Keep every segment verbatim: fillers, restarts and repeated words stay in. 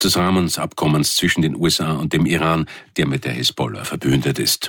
des Rahmenabkommens zwischen den U S A und dem Iran, der mit der Hisbollah verbündet ist.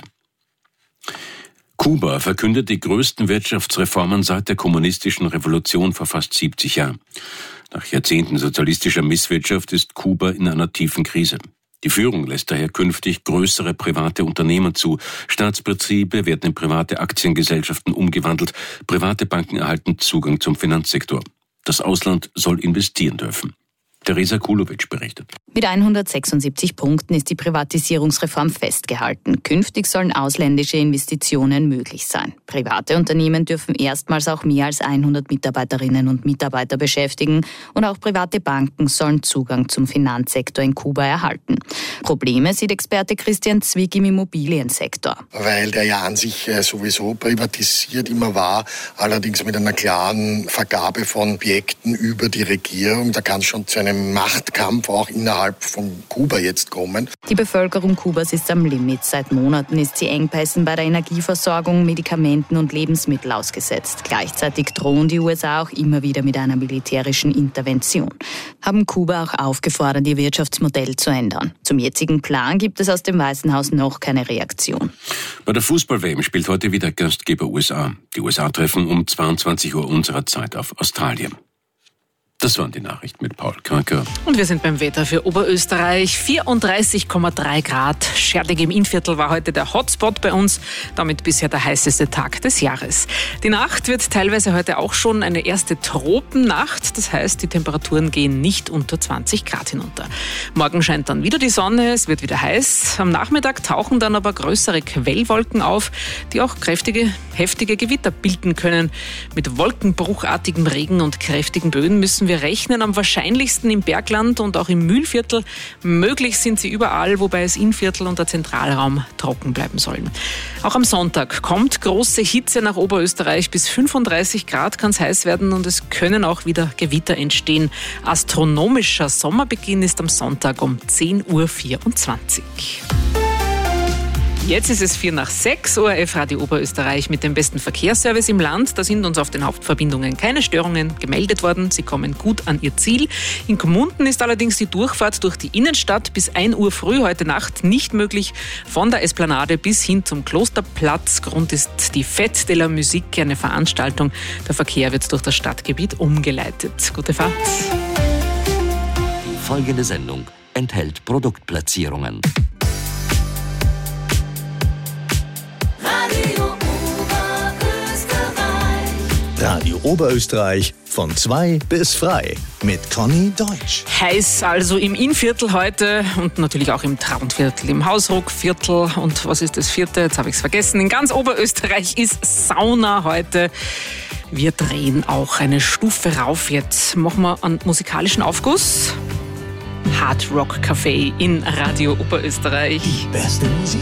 Kuba verkündet die größten Wirtschaftsreformen seit der kommunistischen Revolution vor fast siebzig Jahren. Nach Jahrzehnten sozialistischer Misswirtschaft ist Kuba in einer tiefen Krise. Die Führung lässt daher künftig größere private Unternehmen zu. Staatsbetriebe werden in private Aktiengesellschaften umgewandelt. Private Banken erhalten Zugang zum Finanzsektor. Das Ausland soll investieren dürfen. Teresa Kulovic berichtet. Mit hundertsechsundsiebzig Punkten ist die Privatisierungsreform festgehalten. Künftig sollen ausländische Investitionen möglich sein. Private Unternehmen dürfen erstmals auch mehr als hundert Mitarbeiterinnen und Mitarbeiter beschäftigen und auch private Banken sollen Zugang zum Finanzsektor in Kuba erhalten. Probleme sieht Experte Christian Zwick im Immobiliensektor. Weil der ja an sich sowieso privatisiert immer war, allerdings mit einer klaren Vergabe von Objekten über die Regierung. Da kann es schon zu einem Machtkampf auch innerhalb von Kuba jetzt kommen. Die Bevölkerung Kubas ist am Limit. Seit Monaten ist sie Engpässen bei der Energieversorgung, Medikamenten und Lebensmittel ausgesetzt. Gleichzeitig drohen die U S A auch immer wieder mit einer militärischen Intervention. Haben Kuba auch aufgefordert, ihr Wirtschaftsmodell zu ändern. Zum jetzigen Plan gibt es aus dem Weißen Haus noch keine Reaktion. Bei der Fußball-W M spielt heute wieder Gastgeber U S A. Die U S A treffen um zweiundzwanzig Uhr unserer Zeit auf Australien. Das waren die Nachrichten mit Paul Kranker. Und wir sind beim Wetter für Oberösterreich. vierunddreißig Komma drei Grad. Scherding im Innviertel war heute der Hotspot bei uns. Damit bisher der heißeste Tag des Jahres. Die Nacht wird teilweise heute auch schon eine erste Tropennacht. Das heißt, die Temperaturen gehen nicht unter zwanzig Grad hinunter. Morgen scheint dann wieder die Sonne. Es wird wieder heiß. Am Nachmittag tauchen dann aber größere Quellwolken auf, die auch kräftige, heftige Gewitter bilden können. Mit wolkenbruchartigem Regen und kräftigen Böen müssen wir Wir rechnen am wahrscheinlichsten im Bergland und auch im Mühlviertel. Möglich sind sie überall, wobei es Innviertel und der Zentralraum trocken bleiben sollen. Auch am Sonntag kommt große Hitze nach Oberösterreich. Bis fünfunddreißig Grad kann es heiß werden und es können auch wieder Gewitter entstehen. Astronomischer Sommerbeginn ist am Sonntag um zehn Uhr vierundzwanzig. Jetzt ist es vier nach sechs, O R F Radio Oberösterreich mit dem besten Verkehrsservice im Land. Da sind uns auf den Hauptverbindungen keine Störungen gemeldet worden. Sie kommen gut an ihr Ziel. In Gmunden ist allerdings die Durchfahrt durch die Innenstadt bis ein Uhr früh heute Nacht nicht möglich. Von der Esplanade bis hin zum Klosterplatz. Grund ist die Fête de la Musique, eine Veranstaltung. Der Verkehr wird durch das Stadtgebiet umgeleitet. Gute Fahrt. Die folgende Sendung enthält Produktplatzierungen. Radio Oberösterreich von zwei bis frei mit Conny Deutsch. Heiß also im Innviertel heute und natürlich auch im Traunviertel, im Hausruckviertel und was ist das vierte? Jetzt habe ich es vergessen. In ganz Oberösterreich ist Sauna heute. Wir drehen auch eine Stufe rauf. Jetzt machen wir einen musikalischen Aufguss. Hard Rock Café in Radio Oberösterreich. Die beste Musik.